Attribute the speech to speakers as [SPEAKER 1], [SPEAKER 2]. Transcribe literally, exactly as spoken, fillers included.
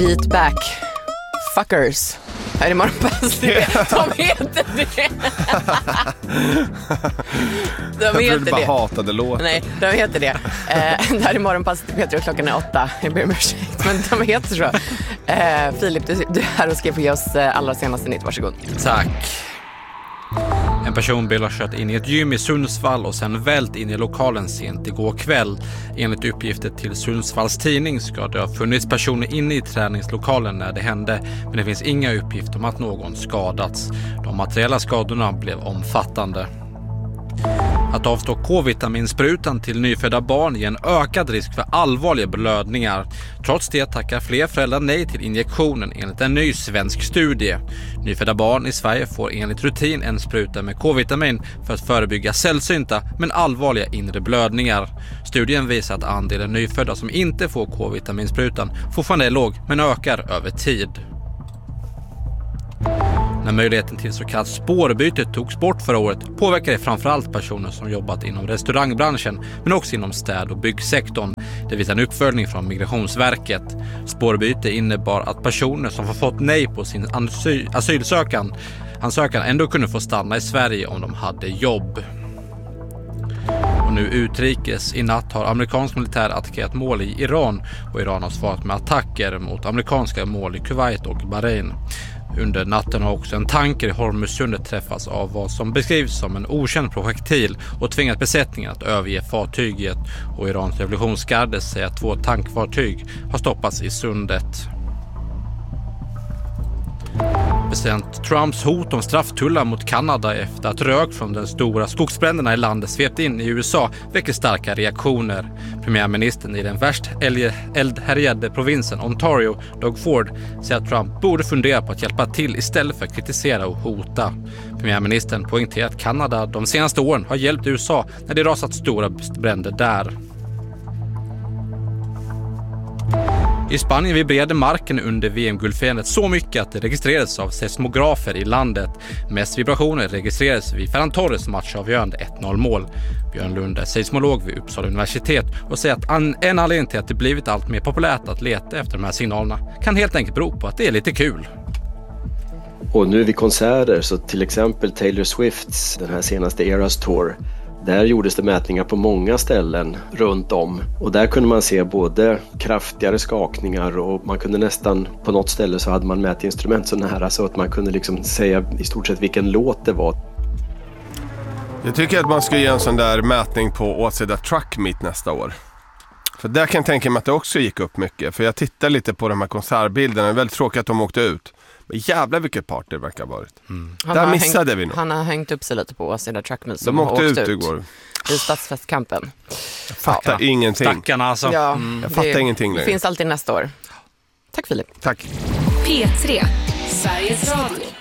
[SPEAKER 1] Beatback Fuckers. Här är Morgonpass. De heter det. De heter det.
[SPEAKER 2] Bara hatade låten.
[SPEAKER 1] Nej, de heter det. Eh, det här är Morgonpass till Peter och klockan är åtta. Jag ber om ursäkt, men de heter så. Eh, Filip, du, du är här och ska få ge oss allra senaste nytt. Varsågod.
[SPEAKER 3] Tack. En personbil har kört in i ett gym i Sundsvall och sen vält in i lokalen sent igår kväll. Enligt uppgifter till Sundsvalls tidning ska det ha funnits personer inne i träningslokalen när det hände, men det finns inga uppgifter om att någon skadats. De materiella skadorna blev omfattande. Att avstå K-vitaminsprutan till nyfödda barn ger en ökad risk för allvarliga blödningar. Trots det tackar fler föräldrar nej till injektionen enligt en ny svensk studie. Nyfödda barn i Sverige får enligt rutin en spruta med K-vitamin för att förebygga sällsynta men allvarliga inre blödningar. Studien visar att andelen nyfödda som inte får K-vitaminsprutan fortfarande är låg men ökar över tid. När möjligheten till så kallat spårbyte togs bort förra året påverkade det framförallt personer som jobbat inom restaurangbranschen men också inom städ- och byggsektorn. Det visar en uppföljning från Migrationsverket. Spårbyte innebar att personer som har fått nej på sin asy- asylsökan ansökan ändå kunde få stanna i Sverige om de hade jobb. Och nu utrikes. I natt har amerikansk militär attackerat mål i Iran och Iran har svarat med attacker mot amerikanska mål i Kuwait och Bahrain. Under natten har också en tanker i Hormuzsundet träffats av vad som beskrivs som en okänd projektil och tvingat besättningen att överge fartyget. Och Irans revolutionsgarde säger att två tankfartyg har stoppats i sundet. President Trumps hot om strafftullar mot Kanada efter att rök från de stora skogsbränderna i landet svept in i U S A väcker starka reaktioner. Premiärministern i den värst eldhärjade provinsen Ontario, Doug Ford, säger att Trump borde fundera på att hjälpa till istället för att kritisera och hota. Premiärministern poängterar att Kanada de senaste åren har hjälpt U S A när det rasat stora bränder där. I Spanien vibrerade marken under V M-guldfirandet så mycket att det registrerades av seismografer i landet. Mest vibrationer registrerades vid Ferran Torres matchavgörande ett noll mål. Björn Lund är seismolog vid Uppsala universitet och säger att en anledning till att det blivit allt mer populärt att leta efter de här signalerna kan helt enkelt bero på att det är lite kul.
[SPEAKER 4] Och nu vid konserter, så till exempel Taylor Swifts, den här senaste Eras Tour, där gjordes det mätningar på många ställen runt om. Och där kunde man se både kraftigare skakningar och man kunde nästan, på något ställe så hade man mätinstrument så nära så att man kunde liksom säga i stort sett vilken låt det var.
[SPEAKER 2] Jag tycker att man ska ge en sån där mätning på Åseda Truck Meet nästa år. För där kan jag tänka mig att det också gick upp mycket. För jag tittar lite på de här konsertbilderna. Det är väldigt tråkigt att de åkte ut. Men jävlar vilket party det verkar ha varit. Mm.
[SPEAKER 1] Där
[SPEAKER 2] missade
[SPEAKER 1] hängt,
[SPEAKER 2] vi nog.
[SPEAKER 1] Han har hängt upp sig lite på Åseda Truck Meet.
[SPEAKER 2] De åkte ut igår.
[SPEAKER 1] I stadsfestkampen.
[SPEAKER 2] Jag fattar ja. ingenting.
[SPEAKER 3] Stackarna alltså.
[SPEAKER 1] Ja,
[SPEAKER 2] mm. Jag fattar
[SPEAKER 1] det,
[SPEAKER 2] ingenting längre.
[SPEAKER 1] Det finns alltid nästa år. Tack Filip.
[SPEAKER 2] Tack.
[SPEAKER 5] P tre, Sveriges Radio.